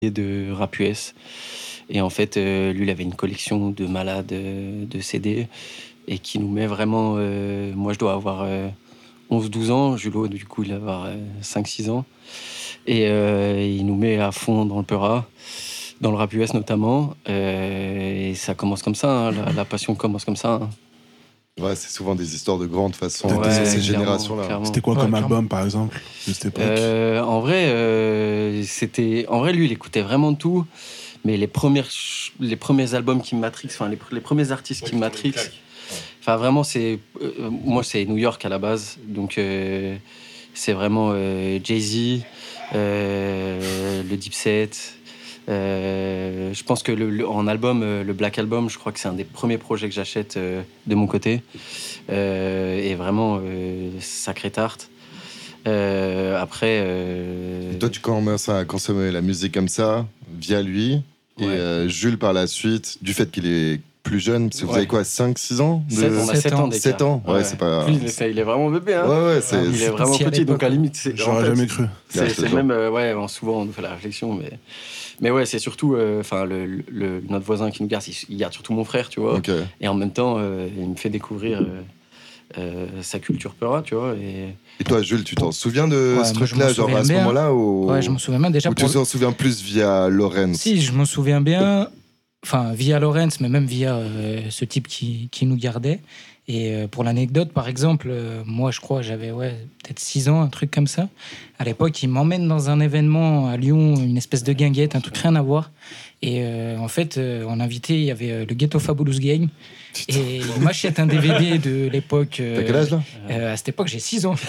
de rap US. Et en fait, lui, il avait une collection de malades de CD et qui nous met vraiment. Moi, je dois avoir 11-12 ans. Julo, du coup, il va avoir 5-6 ans. Et il nous met à fond dans le Peura, dans le rap US notamment. Et ça commence comme ça, hein, la passion commence comme ça. Hein. Ouais, c'est souvent des histoires de grandes façons Ouais, de ces clairement, générations-là. clairement. C'était quoi Ouais, comme clairement. album, par exemple, de cette époque? En vrai, lui, il écoutait vraiment de tout. Mais les premiers albums qui me matrixent, enfin les premiers artistes qui me matrixent, enfin vraiment moi c'est New York à la base, donc c'est vraiment Jay-Z, le Dipset. Je pense que en album, le Black Album, je crois que c'est un des premiers projets que j'achète de mon côté, et vraiment sacré tarte. Après. Et toi, tu commences à consommer la musique comme ça, via lui. Et Ouais. Jules, par la suite, du fait qu'il est plus jeune, parce que vous Ouais. avez quoi, 5-6 ans de... 7, on a 7 ans d'écart. 7 ans, ouais, c'est pas... Lui, il est vraiment bébé, hein. Ouais, ouais, c'est... Il est vraiment petit à petit, donc à la l'époque. limite, en J'aurais fait, jamais cru. Ouais, c'est je te jure. même, souvent on nous fait la réflexion, mais ouais, c'est surtout, enfin, notre voisin qui nous garde, il garde surtout mon frère, tu vois, Ok. et en même temps, il me fait découvrir sa culture Peura, tu vois, Et toi, Jules, tu t'en souviens de Ouais, ce moi, je truc-là, m'en genre à souviens ce bien. moment-là ou... Ouais, je m'en souviens bien déjà. Ou tu t'en souviens plus via Lorenz? Si, je m'en souviens bien. Enfin, via Lorenz, mais même via ce type qui nous gardait. Et pour l'anecdote, par exemple, moi, je crois, j'avais peut-être 6 ans, un truc comme ça. À l'époque, il m'emmène dans un événement à Lyon, une espèce de guinguette, un truc rien à voir. Et en fait, en invité, il y avait le Ghetto Fabulous Gang. Et il m'achète un DVD de l'époque. T'as quel âge, là? À cette époque, j'ai 6 ans.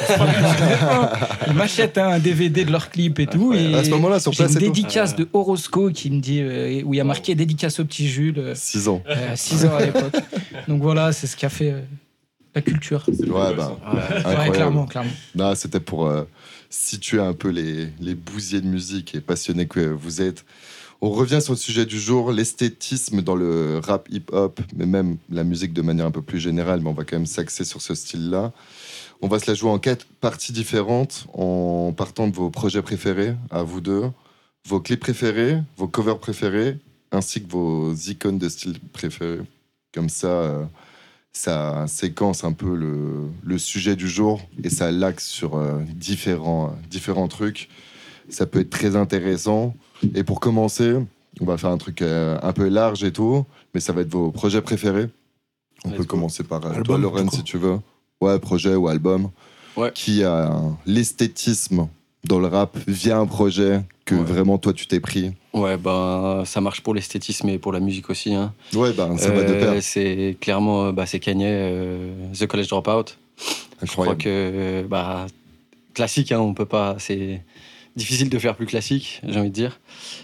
Il m'achète un DVD de leur clip et tout. Et À ce moment-là, sur j'ai place une et tout? dédicace de Orozco qui me dit, où il y a marqué dédicace au petit Jules. 6 ans. 6 ans à l'époque. Donc voilà, c'est ce qui a fait la culture. Ouais, bah, Ouais, incroyable. clairement. Non, c'était pour situer un peu les bousiers de musique et passionnés que vous êtes. On revient sur le sujet du jour, l'esthétisme dans le rap hip-hop, mais même la musique de manière un peu plus générale, mais on va quand même s'axer sur ce style-là. On va se la jouer en 4 parties différentes, en partant de vos projets préférés, à vous deux, vos clips préférés, vos covers préférés, ainsi que vos icônes de style préférés. Comme ça, ça séquence un peu le sujet du jour et ça l'axe sur différents trucs. Ça peut être très intéressant. Et pour commencer, on va faire un truc un peu large et tout, mais ça va être vos projets préférés. On Let's peut go. commencer par toi, Album, Lauren, du coup. si tu veux. Ouais, projet ou album. Ouais. Qui a l'esthétisme dans le rap via un projet que Ouais. vraiment toi tu t'es pris. Ouais, ben, ça marche pour l'esthétisme et pour la musique aussi, hein. Ouais, ben ça va de pair. C'est clairement, c'est Kanye, The College Dropout. Je crois Incroyable. que, classique, hein, on peut pas, c'est difficile de faire plus classique, j'ai envie de dire.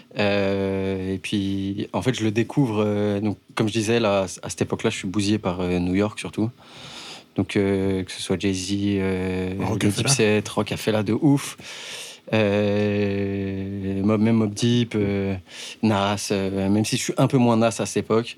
Et puis, en fait, je le découvre, donc, comme je disais, là, à cette époque-là, je suis bousillé par New York, surtout. Donc, que ce soit Jay-Z, le Rockefeller. Dipset, Rockefeller de ouf. Même Mobb Deep, Nas, même si je suis un peu moins Nas à cette époque.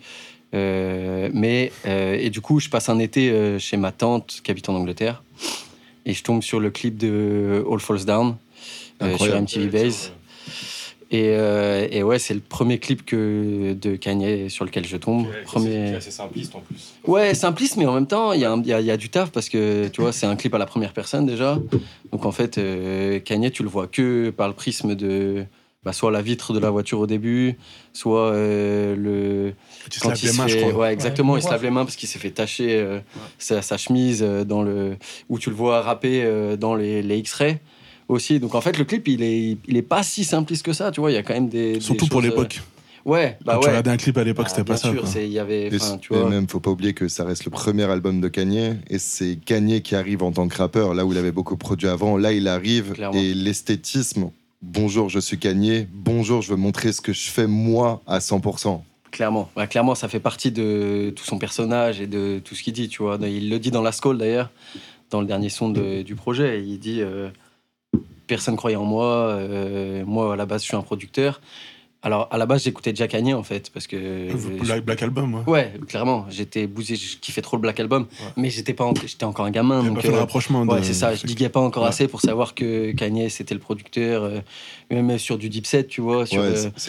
Et du coup, je passe un été chez ma tante qui habite en Angleterre. Et je tombe sur le clip de All Falls Down sur Incroyable. MTV Base. Et ouais, c'est le premier clip de Kanye sur lequel je tombe. Qui est assez simpliste en plus. Ouais, simpliste, mais en même temps, il y a du taf parce que tu vois, c'est un clip à la première personne déjà. Donc en fait, Kanye, tu le vois que par le prisme de soit la vitre de la voiture au début, soit Tu te laves les mains, je crois. Ouais, exactement, Ouais, il se lave les mains parce qu'il s'est fait tacher sa chemise où tu le vois rapper dans les X-rays aussi. Donc en fait, le clip, il est pas si simpliste que ça, tu vois, il y a quand même des Surtout pour choses, l'époque. Ouais, Quand tu ouais. regardais un clip à l'époque, c'était Bien pas ça. sûr, quoi. il y avait, Et, tu et vois. même, faut pas oublier que ça reste le premier album de Kanye, et c'est Kanye qui arrive en tant que rappeur, là où il avait beaucoup produit avant. Là, il arrive, Clairement. et l'esthétisme, bonjour, je suis Kanye, bonjour, je veux montrer ce que je fais moi à 100%. Clairement, clairement, ça fait partie de tout son personnage et de tout ce qu'il dit, tu vois. Il le dit dans La Skull, d'ailleurs, dans le dernier son du projet. Il dit personne croyait en moi, moi, à la base, je suis un producteur. Alors, à la base, j'écoutais déjà Kanye, en fait, parce que... Black Album, ouais. Ouais, clairement. J'étais bousillé, je kiffais trop le Black Album, mais j'étais encore un gamin. T'avais Donc, pas fait le rapprochement. ouais, c'est ça. Je diguais pas encore assez pour savoir que Kanye, c'était le producteur, même sur du Dipset, tu vois. Sur, Ouais,